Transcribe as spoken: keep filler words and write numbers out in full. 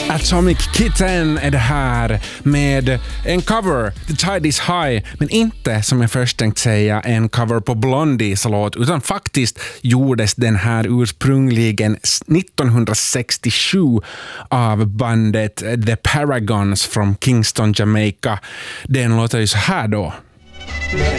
Atomic Kitten är det här med en cover, The Tide is High, men inte som jag först tänkt säga en cover på Blondies låt, utan faktiskt gjordes den här ursprungligen nittonhundrasextiosju av bandet The Paragons från Kingston, Jamaica. Den låter ju så här då.